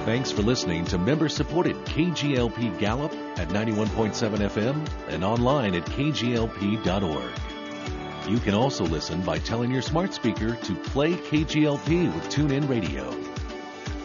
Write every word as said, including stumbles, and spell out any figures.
Thanks for listening to member-supported K G L P Gallup at ninety-one point seven F M and online at K G L P dot org. You can also listen by telling your smart speaker to play K G L P with TuneIn Radio.